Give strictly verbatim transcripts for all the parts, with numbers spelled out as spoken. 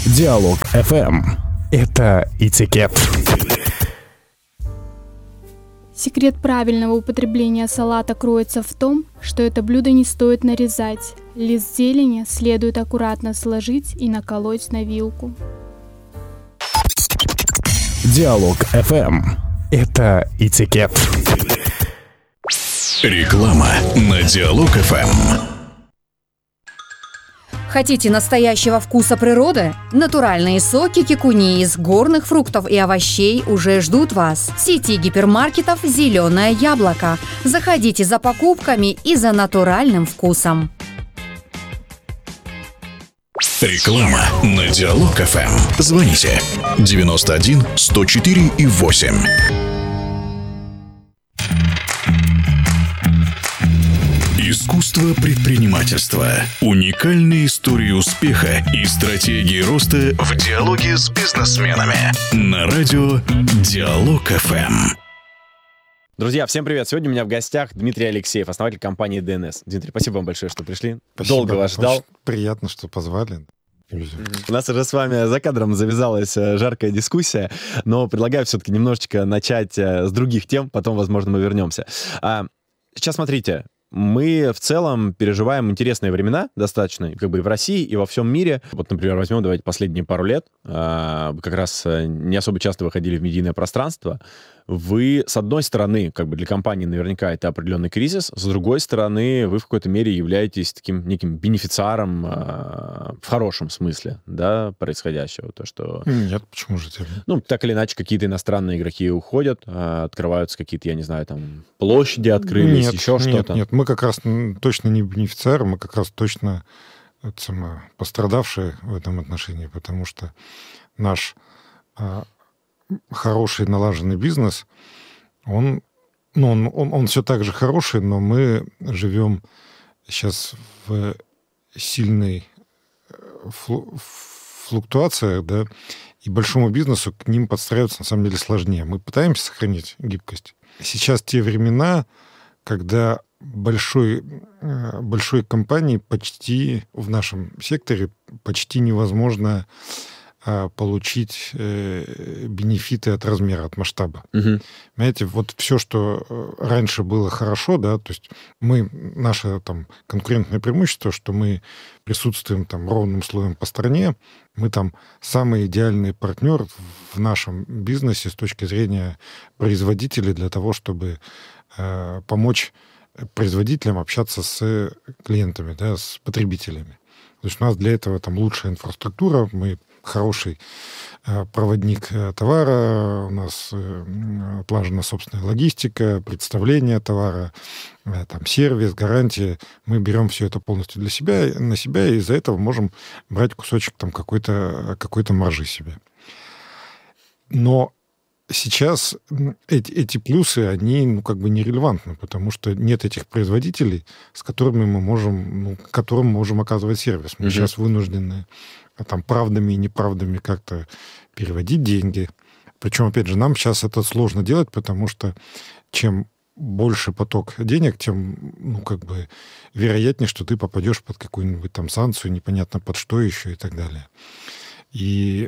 Диалог эф эм. Это этикет. Секрет правильного употребления салата кроется в том, что это блюдо не стоит нарезать. Лист зелени следует аккуратно сложить и наколоть на вилку. Диалог эф эм. Это этикет. Реклама на Диалог эф эм. Хотите настоящего вкуса природы? Натуральные соки кикуни из горных фруктов и овощей уже ждут вас. В сети гипермаркетов «Зеленое яблоко». Заходите за покупками и за натуральным вкусом. Реклама на Диалог эф эм. Звоните девяносто один сто четыре и восемь. Искусство предпринимательства. Уникальные истории успеха и стратегии роста в диалоге с бизнесменами. На радио Диалог эф эм. Друзья, всем привет! Сегодня у меня в гостях Дмитрий Алексеев, основатель компании ди эн эс. Дмитрий, спасибо вам большое, что пришли. Спасибо. Долго вас ждал. Очень приятно, что позвали. У нас уже с вами за кадром завязалась жаркая дискуссия, но предлагаю все-таки немножечко начать с других тем, потом, возможно, мы вернемся. Сейчас смотрите. Мы в целом переживаем интересные времена достаточно, как бы и в России, и во всем мире. Вот, например, возьмем, давайте, последние пару лет, как раз не особо часто выходили в медийное пространство. Вы, с одной стороны, как бы для компании наверняка это определенный кризис, с другой стороны, вы в какой-то мере являетесь таким неким бенефициаром э, в хорошем смысле, да, происходящего. То, что... Нет, почему же это? Ну, так или иначе, какие-то иностранные игроки уходят, э, открываются какие-то, я не знаю, там, площади открылись, нет, еще нет, что-то. Нет, мы как раз точно не бенефициары, мы как раз точно это самое, пострадавшие в этом отношении, потому что наш... хороший налаженный бизнес, он, ну, он, он, он все так же хороший, но мы живем сейчас в сильной флу, флуктуации, да, и большому бизнесу к ним подстраиваться на самом деле сложнее. Мы пытаемся сохранить гибкость. Сейчас те времена, когда большой, большой компании почти в нашем секторе почти невозможно получить э, бенефиты от размера, от масштаба. Угу. Понимаете, вот все, что раньше было хорошо, да, то есть мы, наше там конкурентное преимущество, что мы присутствуем там ровным слоем по стране, мы там самый идеальный партнер в нашем бизнесе с точки зрения производителей для того, чтобы э, помочь производителям общаться с клиентами, да, с потребителями. То есть у нас для этого там лучшая инфраструктура, мы хороший э, проводник э, товара, у нас э, отлажена собственная логистика, представление товара, э, там сервис, гарантия. Мы берем все это полностью для себя, на себя, и из-за этого можем брать кусочек там какой-то, какой-то маржи себе. Но сейчас эти, эти плюсы, они ну, как бы нерелевантны, потому что нет этих производителей, с которыми мы можем, ну, которым мы можем оказывать сервис. Мы mm-hmm. сейчас вынуждены там правдами и неправдами как-то переводить деньги. Причем, опять же, нам сейчас это сложно делать, потому что чем больше поток денег, тем, ну, как бы, вероятнее, что ты попадешь под какую-нибудь там санкцию, непонятно под что еще и так далее. И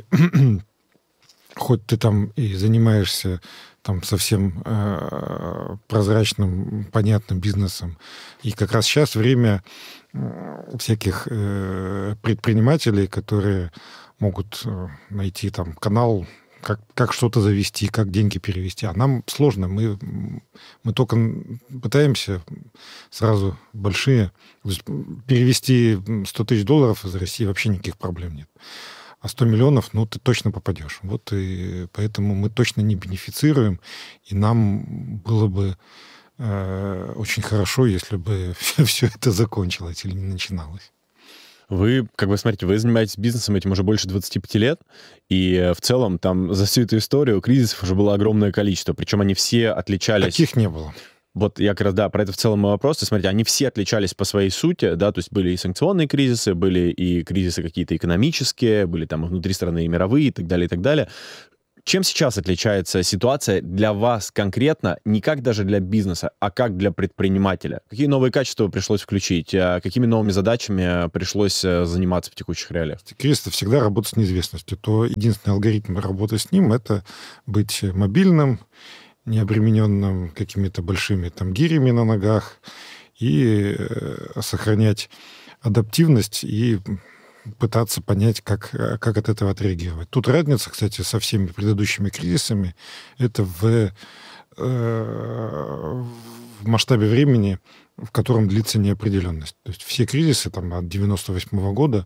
хоть ты там и занимаешься там совсем э, прозрачным, понятным бизнесом, и как раз сейчас время всяких э, предпринимателей, которые могут э, найти там канал, как, как что-то завести, как деньги перевести. А нам сложно. Мы, мы только пытаемся сразу большие... Перевести сто тысяч долларов из России вообще никаких проблем нет. А сто миллионов, ну, ты точно попадешь. Вот и поэтому мы точно не бенефицируем, и нам было бы э, очень хорошо, если бы все, все это закончилось или не начиналось. Вы, как бы, смотрите, вы занимаетесь бизнесом этим уже больше двадцати пяти лет, и в целом там за всю эту историю кризисов уже было огромное количество, причем они все отличались... Таких не было. Вот я как раз, да, про это в целом мой вопрос. Смотрите, они все отличались по своей сути, да, то есть были и санкционные кризисы, были и кризисы какие-то экономические, были там и внутри страны и мировые, и так далее, и так далее. Чем сейчас отличается ситуация для вас конкретно, не как даже для бизнеса, а как для предпринимателя? Какие новые качества пришлось включить? Какими новыми задачами пришлось заниматься в текущих реалиях? Кризис — это всегда работа с неизвестностью. То единственный алгоритм работы с ним — это быть мобильным, не обремененным какими-то большими там гирями на ногах и сохранять адаптивность и пытаться понять, как, как от этого отреагировать. Тут разница, кстати, со всеми предыдущими кризисами, это в, э, в масштабе времени, в котором длится неопределенность. То есть все кризисы там, от девяносто восьмого года,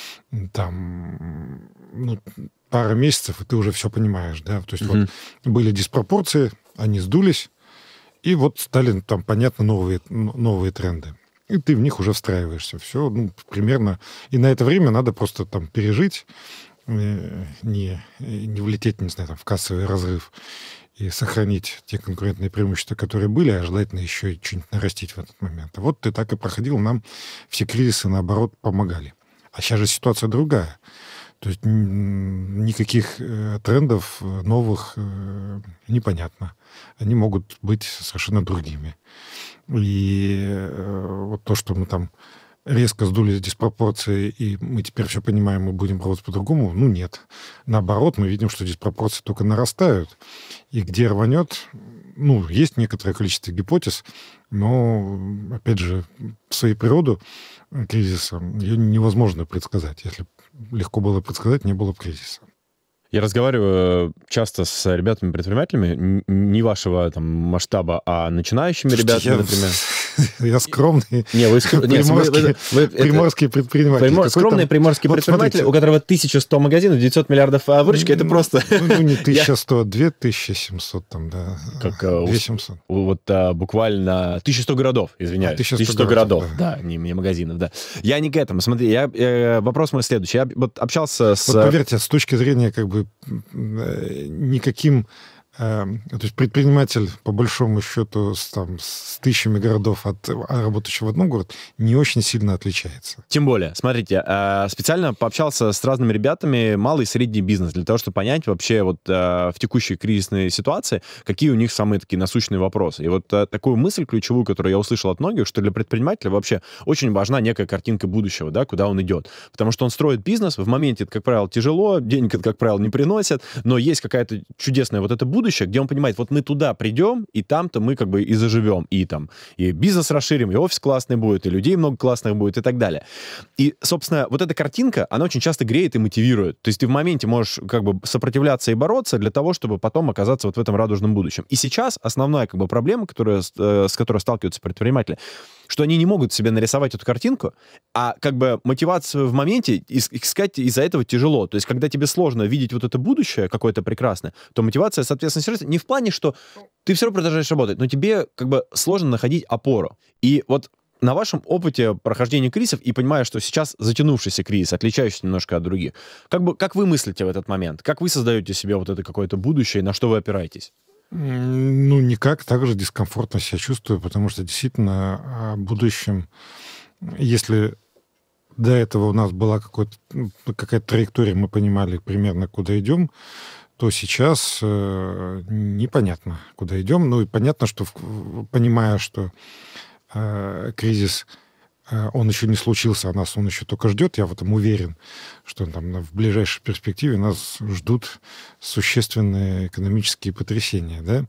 там, ну, пара месяцев, и ты уже все понимаешь. Да? То есть mm-hmm. вот были диспропорции, они сдулись, и вот стали там, понятно, новые, новые тренды. И ты в них уже встраиваешься. Все, ну, примерно. И на это время надо просто там пережить, не, не влететь, не знаю, там, в кассовый разрыв и сохранить те конкурентные преимущества, которые были, а желательно еще и что-нибудь нарастить в этот момент. А вот ты так и проходил, нам все кризисы, наоборот, помогали. А сейчас же ситуация другая. То есть никаких трендов новых непонятно. Они могут быть совершенно другими. И вот то, что мы там резко сдули диспропорции, и мы теперь все понимаем, мы будем работать по-другому, ну, нет. Наоборот, мы видим, что диспропорции только нарастают. И где рванет, ну, есть некоторое количество гипотез, но, опять же, в своей природу кризиса ее невозможно предсказать. Если легко было предсказать, не было бы кризиса. Я разговариваю часто с ребятами-предпринимателями не вашего там масштаба, а начинающими Слушайте, ребятами, я, например. Я скромный. Не, вы, приморские, нет, вы, вы, приморские это, предприниматели. Примор, скромные там, приморские вот предприниматели, смотрите. У которого тысяча сто магазинов, девятьсот миллиардов выручки, это ну, просто... Ну, не тысяча сто, две тысячи семьсот там, да. Как две тысячи семьсот. Вот а, буквально тысяча сто городов, извиняюсь. тысяча сто, тысяча сто городов, да, да не, не магазинов, да. Я не к этому. Смотри, я, э, вопрос мой следующий. Я вот общался с... Вот поверьте, с точки зрения как бы никаким... То есть предприниматель, по большому счету, с, там, с тысячами городов от работающего в одном городе не очень сильно отличается. Тем более, смотрите, специально пообщался с разными ребятами, малый и средний бизнес, для того, чтобы понять вообще вот в текущей кризисной ситуации, какие у них самые такие насущные вопросы. И вот такую мысль ключевую, которую я услышал от многих, что для предпринимателя вообще очень важна некая картинка будущего, да, куда он идет. Потому что он строит бизнес, в моменте это, как правило, тяжело, денег это, как правило, не приносят, но есть какая-то чудесная вот это будущее, будущее, где он понимает, вот мы туда придем, и там-то мы как бы и заживем, и там и бизнес расширим, и офис классный будет, и людей много классных будет, и так далее. И, собственно, вот эта картинка, она очень часто греет и мотивирует. То есть ты в моменте можешь как бы сопротивляться и бороться для того, чтобы потом оказаться вот в этом радужном будущем. И сейчас основная как бы проблема, которая, с которой сталкиваются предприниматели, что они не могут себе нарисовать эту картинку, а как бы мотивацию в моменте искать из-за этого тяжело. То есть когда тебе сложно видеть вот это будущее какое-то прекрасное, то мотивация, соответственно, не в плане, что ты все равно продолжаешь работать, но тебе как бы сложно находить опору. И вот на вашем опыте прохождения кризисов и понимая, что сейчас затянувшийся кризис, отличающийся немножко от других, как бы, как вы мыслите в этот момент? Как вы создаете себе вот это какое-то будущее, на что вы опираетесь? Ну, никак, так же дискомфортно себя чувствую, потому что действительно о будущем, если до этого у нас была какая-то траектория, мы понимали примерно, куда идем, то сейчас э, непонятно, куда идем. Ну и понятно, что понимая, что э, кризис, э, он еще не случился, а нас он еще только ждет, я в этом уверен, что там в ближайшей перспективе нас ждут существенные экономические потрясения, да,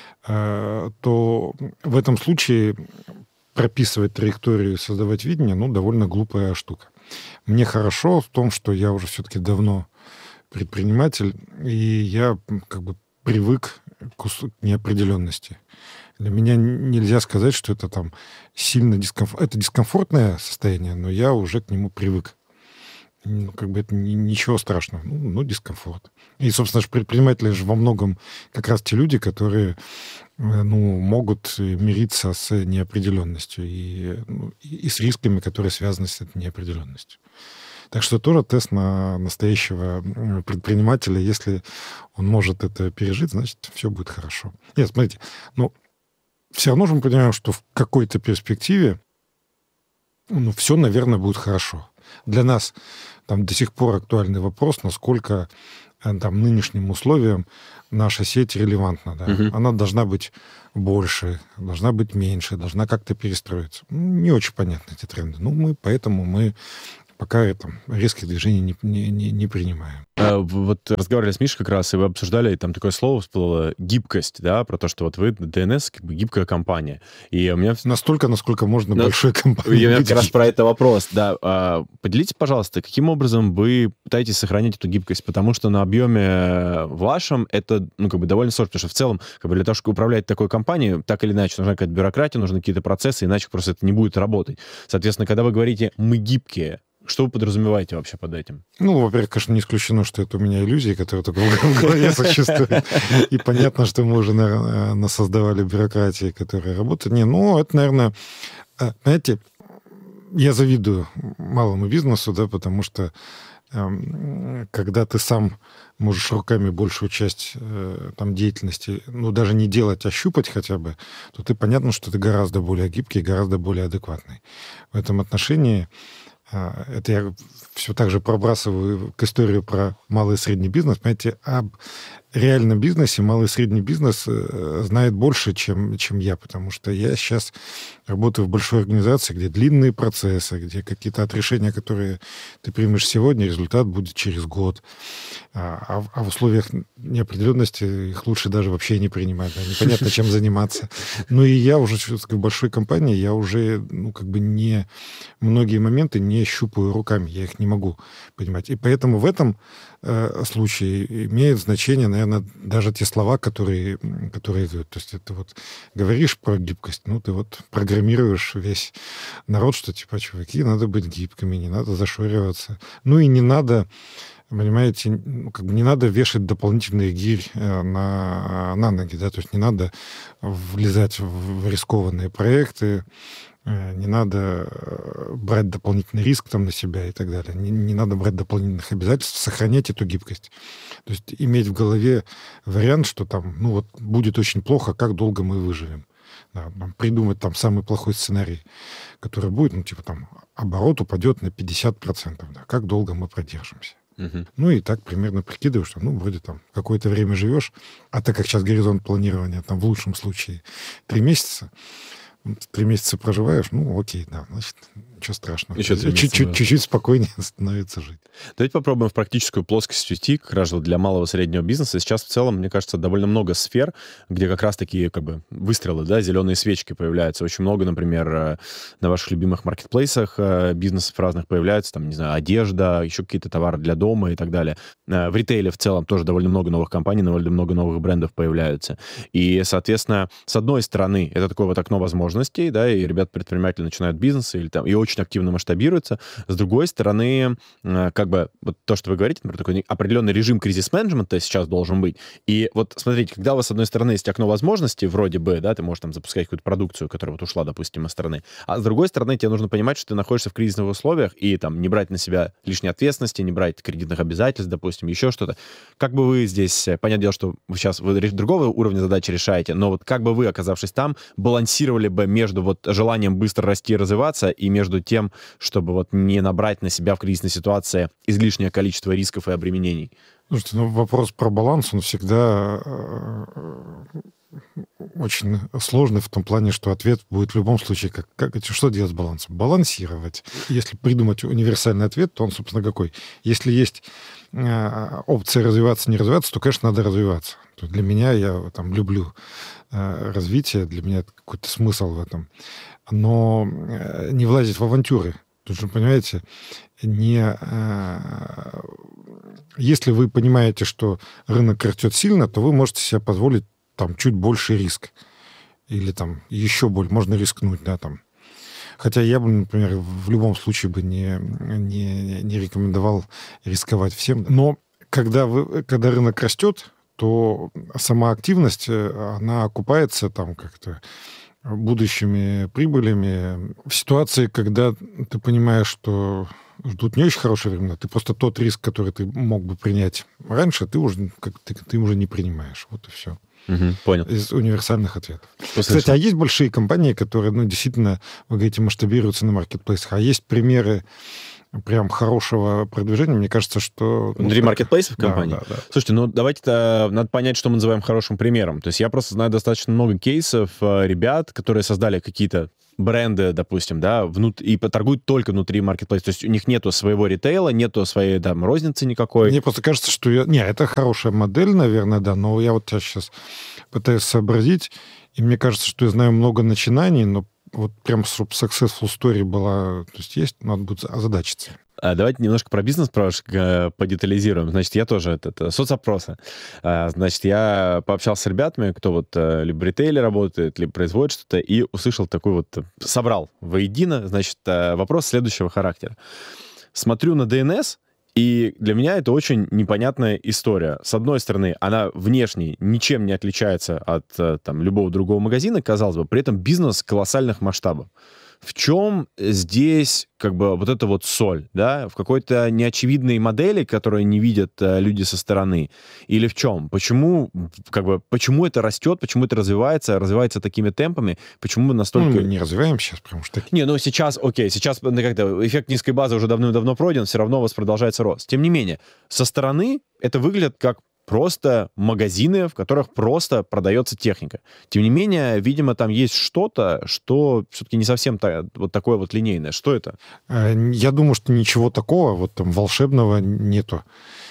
э, то в этом случае прописывать траекторию, создавать видение, ну, довольно глупая штука. Мне хорошо в том, что я уже все-таки давно предприниматель, и я как бы привык к неопределенности. Для меня нельзя сказать, что это там сильно дискомфортно. Это дискомфортное состояние, но я уже к нему привык. Ну, как бы это ничего страшного. Ну, ну, дискомфорт. И, собственно, предприниматели же во многом как раз те люди, которые ну, могут мириться с неопределенностью и, ну, и с рисками, которые связаны с этой неопределенностью. Так что тоже тест на настоящего предпринимателя. Если он может это пережить, значит, все будет хорошо. Нет, смотрите, ну, все равно же мы понимаем, что в какой-то перспективе ну, все, наверное, будет хорошо. Для нас там до сих пор актуальный вопрос, насколько там, нынешним условиям наша сеть релевантна. Да? Мгм. Она должна быть больше, должна быть меньше, должна как-то перестроиться. Ну, не очень понятны эти тренды. Ну, мы, поэтому мы пока там, резких движений не, не, не, не принимаем. А, в- Вот разговаривали с Мишей как раз, и вы обсуждали, и там такое слово всплыло, гибкость, да, про то, что вот вы ди эн эс как бы гибкая компания. И у меня Настолько, насколько можно Ну, большой компании У меня быть как раз гибкой. про это вопрос, да. А, Поделитесь, пожалуйста, каким образом вы пытаетесь сохранить эту гибкость, потому что на объеме вашем это, ну, как бы довольно сложно, потому что в целом, как бы для того, чтобы управлять такой компанией, так или иначе, нужна какая-то бюрократия, нужны какие-то процессы, иначе просто это не будет работать. Соответственно, когда вы говорите «мы гибкие», что вы подразумеваете вообще под этим? Ну, во-первых, конечно, не исключено, что это у меня иллюзии, которые только в голове существуют. И понятно, что мы уже, наверное, насоздавали бюрократии, которые работают. Не, ну, это, наверное, э, знаете, я завидую малому бизнесу, да, потому что эм, когда ты сам можешь руками большую часть э, там, деятельности, ну, даже не делать, а щупать хотя бы, то ты понятно, что ты гораздо более гибкий, гораздо более адекватный. В этом отношении а, это я все так же пробрасываю к истории про малый и средний бизнес. Понимаете, об реальном бизнесе малый и средний бизнес э, знает больше, чем, чем я, потому что я сейчас работаю в большой организации, где длинные процессы, где какие-то от решения, которые ты примешь сегодня, результат будет через год. А, а в- а в условиях неопределенности их лучше даже вообще не принимать. Да, непонятно, чем заниматься. Ну и я уже в большой компании, я уже, ну, как бы не... Многие моменты не щупаю руками, я их не могу понимать. И поэтому в этом э, случае имеет значение, наверное, даже те слова, которые, м, которые идут. То есть это вот говоришь про гибкость, ну, ты вот программируешь весь народ, что типа, чуваки, надо быть гибкими, не надо зашориваться. Ну и не надо, понимаете, ну, как бы не надо вешать дополнительный гирь э, на, на ноги, да, то есть не надо влезать в рискованные проекты, э, не надо э, брать дополнительный риск там на себя и так далее. Не, не надо брать дополнительных обязательств, сохранять эту гибкость. То есть иметь в голове вариант, что там, ну вот, будет очень плохо, как долго мы выживем. Да, там, придумать там самый плохой сценарий, который будет, ну, типа там, оборот упадет на пятьдесят процентов, да, как долго мы продержимся. Мгм. Ну и так примерно прикидываю, что, ну, вроде там какое-то время живешь, а так как сейчас горизонт планирования, там, в лучшем случае, три месяца, вот три месяца проживаешь, ну, окей, да, значит, ничего страшного. Еще три месяца, Чуть-чуть, да. чуть-чуть спокойнее становится жить. Давайте попробуем в практическую плоскость уйти, как раз вот для малого и среднего бизнеса. Сейчас в целом, мне кажется, довольно много сфер, где как раз такие как бы выстрелы, да, зеленые свечки появляются. Очень много, например, э, на ваших любимых маркетплейсах э, бизнесов разных появляются, там, не знаю, одежда, еще какие-то товары для дома и так далее. Э, В ритейле в целом тоже довольно много новых компаний, довольно много новых брендов появляются. И, соответственно, с одной стороны, это такое вот окно возможностей, да, и ребята-предприниматели начинают бизнес или там, и очень активно масштабируются. С другой стороны, э, как бы вот то, что вы говорите, например, такой определенный режим кризис-менеджмента сейчас должен быть. И вот смотрите, когда у вас, с одной стороны, есть окно возможностей, вроде бы, да, ты можешь там запускать какую-то продукцию, которая вот ушла, допустим, из страны, а с другой стороны, тебе нужно понимать, что ты находишься в кризисных условиях и там не брать на себя лишней ответственности, не брать кредитных обязательств, допустим, еще что-то. Как бы вы здесь, э, понятное дело, что вы сейчас вы ре- другого уровня задачи решаете, но вот как бы вы, оказавшись там, балансировали бы между вот желанием быстро расти и развиваться и между тем, чтобы вот не набрать на себя в кризисной ситуации излишнее количество рисков и обременений? Слушайте, ну, вопрос про баланс, он всегда э, очень сложный в том плане, что ответ будет в любом случае, как, как что делать с балансом? Балансировать. Если придумать универсальный ответ, то он, собственно, какой? Если есть э, опция развиваться, не развиваться, то, конечно, надо развиваться. То для меня, я там люблю э, развитие, для меня это какой-то смысл в этом. Но э, не влазить в авантюры. Тут же, понимаете, не... э, если вы понимаете, что рынок растет сильно, то вы можете себе позволить там чуть больше риск. Или там еще больше. Можно рискнуть, да, там. Хотя я бы, например, в любом случае бы не, не, не рекомендовал рисковать всем. Но когда, вы, когда рынок растет, то сама активность, она окупается там как-то будущими прибылями. В ситуации, когда ты понимаешь, что ждут не очень хорошие времена, ты просто тот риск, который ты мог бы принять раньше, ты уже, как, ты, ты уже не принимаешь. Вот и все. Мгм, понял. Из универсальных ответов. Что Кстати, слышно? а есть большие компании, которые, ну, действительно, вы говорите, масштабируются на маркетплейсах, а есть примеры прям хорошего продвижения, мне кажется, что... Внутри ну, маркетплейсов компании? Да, да, да. Слушайте, ну давайте-то надо понять, что мы называем хорошим примером. То есть я просто знаю достаточно много кейсов э, ребят, которые создали какие-то бренды, допустим, да, внут... и торгуют только внутри маркетплейса. То есть у них нету своего ритейла, нету своей там розницы никакой. Мне просто кажется, что... Я... Не, это хорошая модель, наверное, да, но я вот сейчас пытаюсь сообразить, и мне кажется, что я знаю много начинаний, но вот прям, чтобы successful story была, то есть есть, надо будет озадачиться. А давайте немножко про бизнес про подетализируем. Значит, я тоже это, это соцопросы. А, значит, я пообщался с ребятами, кто вот либо в ритейле работает, либо производит что-то, и услышал такой вот, собрал воедино, значит, вопрос следующего характера. Смотрю на ди эн эс, и для меня это очень непонятная история. С одной стороны, она внешне ничем не отличается от там, любого другого магазина, казалось бы, при этом бизнес колоссальных масштабов. В чем здесь как бы вот эта вот соль, да? В какой-то неочевидной модели, которую не видят э, люди со стороны? Или в чем? Почему, как бы, почему это растет, почему это развивается, развивается такими темпами? Почему мы настолько... Ну, мы не развиваем сейчас, потому что... Не, ну сейчас, окей, сейчас ну, как-то эффект низкой базы уже давным-давно пройден, все равно у вас продолжается рост. Тем не менее, со стороны это выглядит как просто магазины, в которых просто продается техника. Тем не менее, видимо, там есть что-то, что все-таки не совсем та, вот такое вот линейное. Что это? Я думаю, что ничего такого вот там волшебного нету.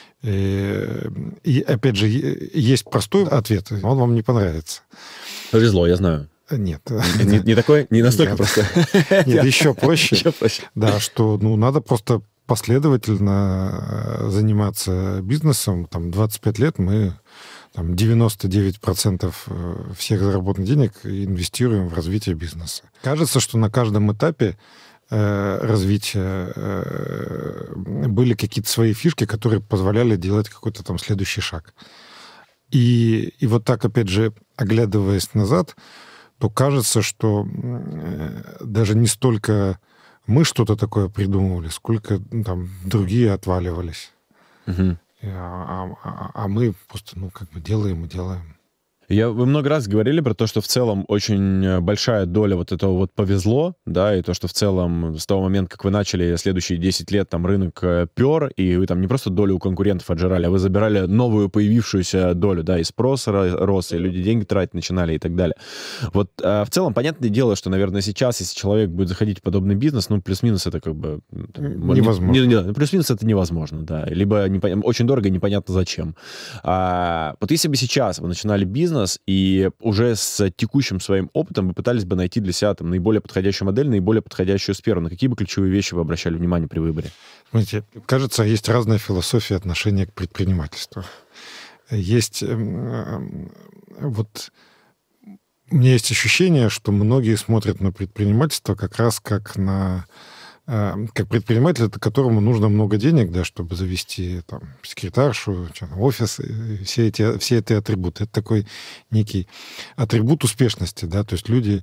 И, опять же, есть простой ответ, он вам не понравится. Повезло, я знаю. Нет. Не, не такой, не настолько просто. Нет, еще проще. Еще проще. Да, что ну, надо просто последовательно заниматься бизнесом. Там двадцать пять лет мы там, девяносто девять процентов всех заработанных денег инвестируем в развитие бизнеса. Кажется, что на каждом этапе э, развития э, были какие-то свои фишки, которые позволяли делать какой-то там следующий шаг. И, и вот так, опять же, оглядываясь назад, то кажется, что э, даже не столько мы что-то такое придумывали, сколько ну, там другие отваливались. Угу. А, а, а мы просто, ну, как бы делаем и делаем. Я, вы много раз говорили про то, что в целом очень большая доля вот этого вот повезло, да, и то, что в целом с того момента, как вы начали, следующие десять лет там рынок пер, и вы там не просто долю у конкурентов отжирали, а вы забирали новую появившуюся долю, да, и спрос рос, и люди деньги тратить начинали и так далее. Вот а в целом, понятное дело, что, наверное, сейчас, если человек будет заходить в подобный бизнес, ну, плюс-минус это как бы... Там, невозможно. Не, не, плюс-минус это невозможно, да, либо не, очень дорого, непонятно зачем. А, вот если бы сейчас вы начинали бизнес, и уже с текущим своим опытом вы пытались бы найти для себя там, наиболее подходящую модель, наиболее подходящую сферу. На какие бы ключевые вещи вы обращали внимание при выборе? Смотрите, кажется, есть разная философия отношения к предпринимательству. Есть вот... У меня есть ощущение, что многие смотрят на предпринимательство как раз как на... как предприниматель, которому нужно много денег, да, чтобы завести там, секретаршу, офис, все эти, все эти атрибуты. Это такой некий атрибут успешности, да, то есть люди,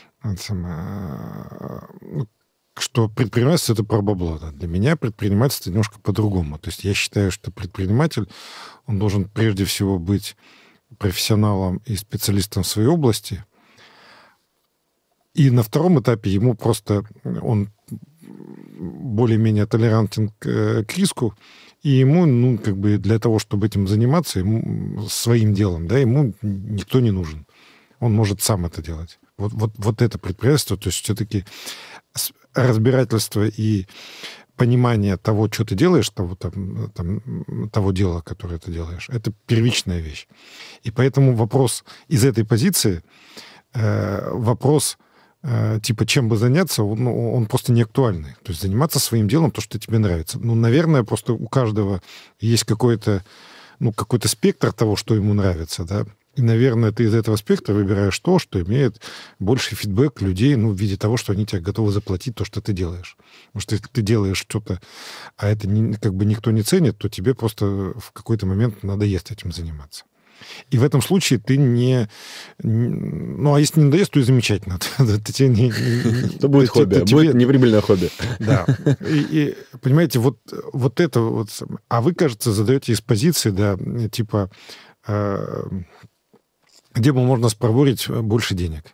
что предпринимательство — это про бабло. Да. Для меня предпринимательство немножко по-другому. То есть я считаю, что предприниматель, он должен прежде всего быть профессионалом и специалистом в своей области, и на втором этапе ему просто он более-менее толерантен к, к риску, и ему, ну, как бы для того, чтобы этим заниматься, ему, своим делом, да, ему никто не нужен. Он может сам это делать. Вот, вот, вот это предприятие, то есть все-таки разбирательство и понимание того, что ты делаешь, того, там, там, того дела, которое ты делаешь, это первичная вещь. И поэтому вопрос из этой позиции, э, вопрос типа, чем бы заняться, он, он просто не актуальный. То есть заниматься своим делом, то, что тебе нравится. Ну, наверное, просто у каждого есть какой-то, ну, какой-то спектр того, что ему нравится, да. И, наверное, ты из этого спектра выбираешь то, что имеет больший фидбэк людей, ну, в виде того, что они тебе готовы заплатить то, что ты делаешь. Потому что если ты делаешь что-то, а это не, как бы никто не ценит, то тебе просто в какой-то момент надоест этим заниматься. И в этом случае ты не... Ну, а если не надоест, то и замечательно. Это будет хобби, будет неприбыльное хобби. Да. И, понимаете, вот, вот это вот... А вы, кажется, задаете из позиции, да, типа, где бы можно спробовать больше денег.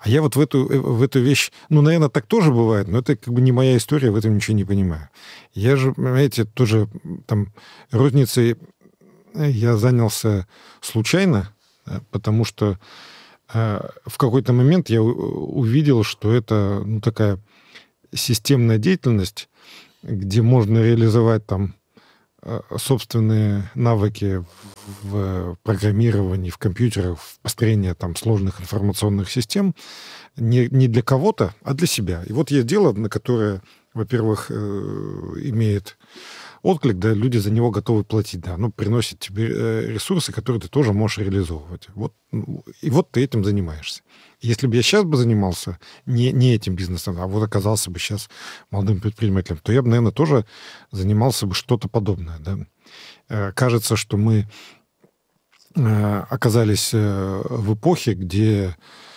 А я вот в эту, в эту вещь, ну, наверное, так тоже бывает, но это как бы не моя история, в этом ничего не понимаю. Я же, понимаете, тоже там розницей я занялся случайно, потому что э, в какой-то момент я увидел, что это, ну, такая системная деятельность, где можно реализовать там собственные навыки в программировании, в компьютерах, в построении там сложных информационных систем не, не для кого-то, а для себя. И вот есть дело, на которое, во-первых, имеет отклик, да, люди за него готовы платить, да, оно приносит тебе ресурсы, которые ты тоже можешь реализовывать. Вот, и вот ты этим занимаешься. Если бы я сейчас бы занимался не, не этим бизнесом, а вот оказался бы сейчас молодым предпринимателем, то я бы, наверное, тоже занимался бы что-то подобное. Да? Кажется, что мы оказались в эпохе, где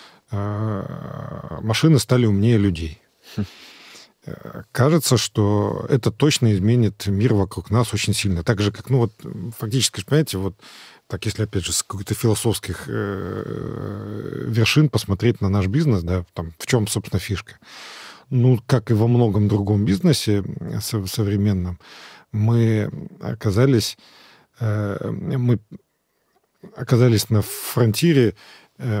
машины стали умнее людей. Кажется, что это точно изменит мир вокруг нас очень сильно. Так же, как, ну вот, фактически, понимаете, вот так, если, опять же, с каких-то философских э, вершин посмотреть на наш бизнес, да, там, в чем, собственно, фишка. Ну, как и во многом другом бизнесе современном, мы оказались, э, мы оказались на фронтире э,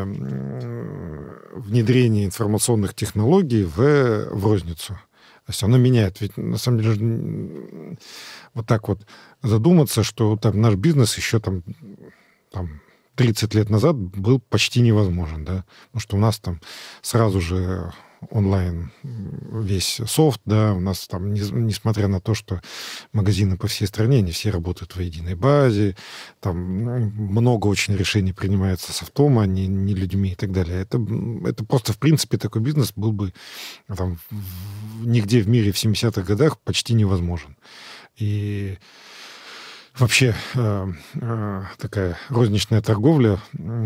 внедрения информационных технологий в, в розницу. То есть оно меняет. Ведь, на самом деле, вот так вот задуматься, что там наш бизнес еще там, там тридцать лет назад был почти невозможен, да, потому что у нас там сразу же онлайн весь софт, да, у нас там, не, несмотря на то, что магазины по всей стране, не все работают в единой базе, там много очень решений принимается софтом, а не, не людьми и так далее. Это, это просто, в принципе, такой бизнес был бы там нигде в мире в семидесятых годах почти невозможен. И вообще э, э, такая розничная торговля,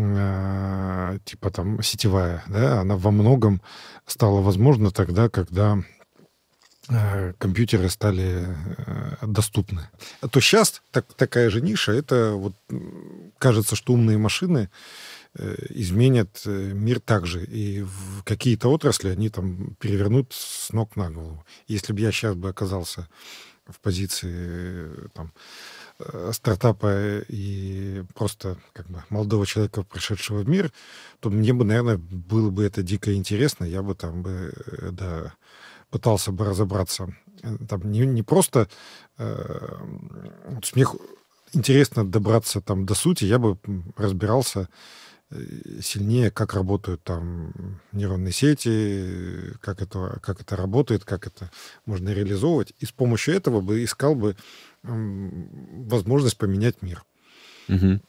э, типа там сетевая, да, она во многом стала возможна тогда, когда э, компьютеры стали э, доступны. А то сейчас так, такая же ниша, это вот кажется, что умные машины э, изменят мир также, и в какие-то отрасли они там перевернут с ног на голову. Если бы я сейчас бы оказался в позиции там стартапа и просто как бы молодого человека, пришедшего в мир, то мне бы, наверное, было бы это дико интересно. Я бы там бы, да, пытался бы разобраться. Там не, не просто... Э, мне интересно добраться там до сути. Я бы разбирался сильнее, как работают там нейронные сети, как это, как это работает, как это можно реализовывать. И с помощью этого бы искал бы возможность поменять мир. Угу.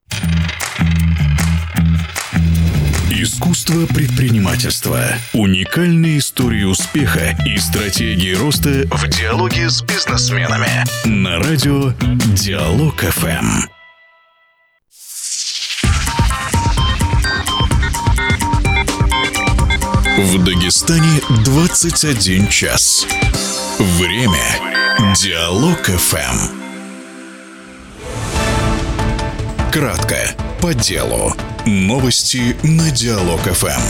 Искусство предпринимательства. Уникальные истории успеха и стратегии роста в диалоге с бизнесменами. На радио Диалог эф эм. В Дагестане двадцать один час. Время. Диалог эф эм. Кратко, по делу. Новости на Диалог эф эм.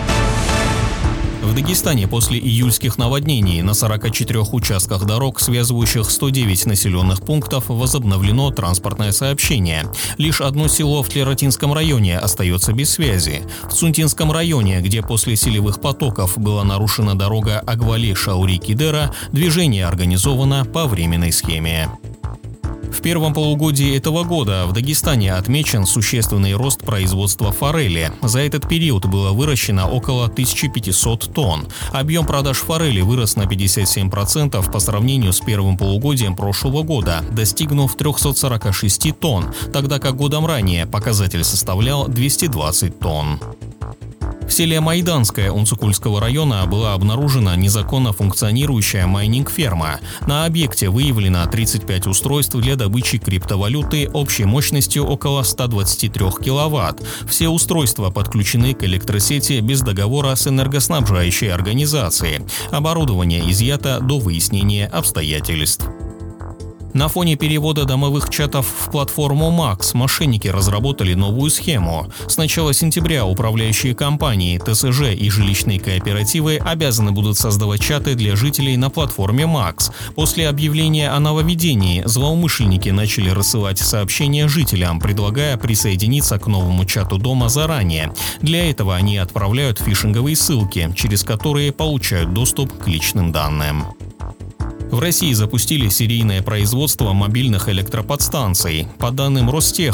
В Дагестане после июльских наводнений на сорока четырёх участках дорог, связывающих сто девять населенных пунктов, возобновлено транспортное сообщение. Лишь одно село в Тлератинском районе остается без связи. В Цунтинском районе, где после селевых потоков была нарушена дорога Агвали-Шаури-Кидера, движение организовано по временной схеме. В первом полугодии этого года в Дагестане отмечен существенный рост производства форели. За этот период было выращено около тысяча пятьсот тонн. Объем продаж форели вырос на пятьдесят семь процентов по сравнению с первым полугодием прошлого года, достигнув триста сорок шесть тонн, тогда как годом ранее показатель составлял двести двадцать тонн. В селе Майданское Унцукульского района была обнаружена незаконно функционирующая майнинг-ферма. На объекте выявлено тридцать пять устройств для добычи криптовалюты общей мощностью около ста двадцати трёх киловатт. Все устройства подключены к электросети без договора с энергоснабжающей организацией. Оборудование изъято до выяснения обстоятельств. На фоне перевода домовых чатов в платформу Макс мошенники разработали новую схему. С начала сентября управляющие компании, ТСЖ и жилищные кооперативы обязаны будут создавать чаты для жителей на платформе Макс. После объявления о нововведении злоумышленники начали рассылать сообщения жителям, предлагая присоединиться к новому чату дома заранее. Для этого они отправляют фишинговые ссылки, через которые получают доступ к личным данным. В России запустили серийное производство мобильных электроподстанций. По данным Ростех,